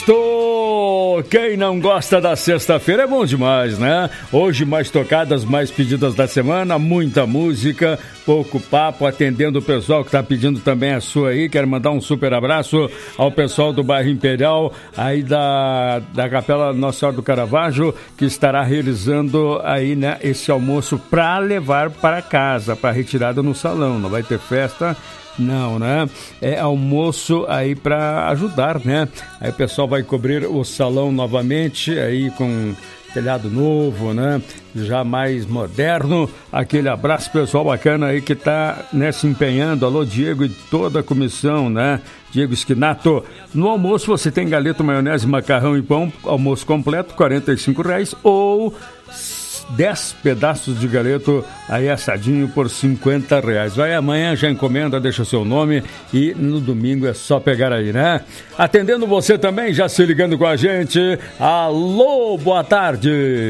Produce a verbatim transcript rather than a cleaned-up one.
Tô... Quem não gosta da sexta-feira é bom demais, né? Hoje mais tocadas, mais pedidas da semana, muita música, pouco papo, atendendo o pessoal que tá pedindo também a sua aí. Quero mandar um super abraço ao pessoal do bairro Imperial, aí da, da Capela Nossa Senhora do Caravaggio, que estará realizando aí, né, esse almoço para levar para casa, para retirada no salão. Não vai ter festa. Não, né? É almoço aí para ajudar, né? Aí o pessoal vai cobrir o salão novamente, aí com telhado novo, né? Já mais moderno. Aquele abraço pessoal bacana aí que tá, né, se empenhando. Alô, Diego e toda a comissão, né? Diego Esquinato. No almoço você tem galeto, maionese, macarrão e pão. Almoço completo, quarenta e cinco reais. Ou dez pedaços de galeto aí assadinho por cinquenta reais. Vai amanhã, já encomenda, deixa seu nome e no domingo é só pegar aí, né? Atendendo você também, já se ligando com a gente. Alô, boa tarde.